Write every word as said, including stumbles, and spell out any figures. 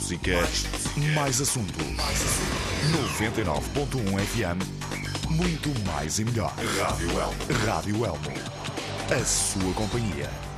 música, mais assuntos. noventa e nove ponto um F M, muito mais e melhor. Rádio Elmo. Rádio Elmo. A sua companhia.